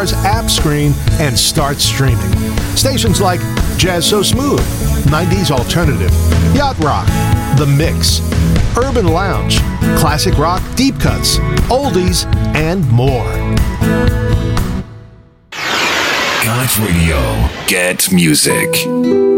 app screen and start streaming. Stations like Jazz So Smooth, 90s Alternative, Yacht Rock, The Mix, Urban Lounge, Classic Rock Deep Cuts, Oldies, and more. Got Radio. Get music.